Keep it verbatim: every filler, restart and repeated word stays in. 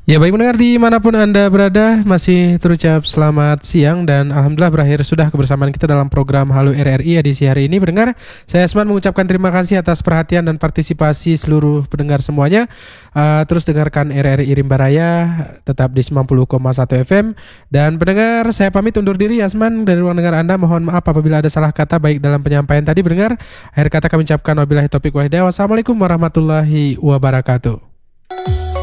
Ya baik pendengar dimanapun Anda berada, masih terucap selamat siang dan Alhamdulillah berakhir sudah kebersamaan kita dalam program Halo R R I edisi hari ini. Pendengar, saya Asman mengucapkan terima kasih atas perhatian dan partisipasi seluruh pendengar semuanya. uh, Terus dengarkan R R I Rimba Raya tetap di sembilan puluh koma satu F M. Dan pendengar, saya pamit undur diri Asman dari ruang dengar Anda. Mohon maaf apabila ada salah kata baik dalam penyampaian tadi pendengar. Akhir kata kami ucapkan wabillahi taufiq wal hidayah. Wassalamualaikum warahmatullahi wabarakatuh.